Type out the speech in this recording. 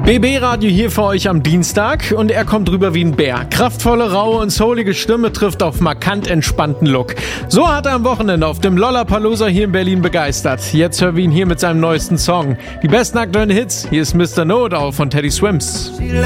BB Radio hier für euch am Dienstag und er kommt rüber wie ein Bär. Kraftvolle, raue und soulige Stimme trifft auf markant entspannten Look. So hat er am Wochenende auf dem Lollapalooza hier in Berlin begeistert. Jetzt hören wir ihn hier mit seinem neuesten Song. Die besten aktuellen Hits, hier ist Mr. Know-It-All von Teddy Swims.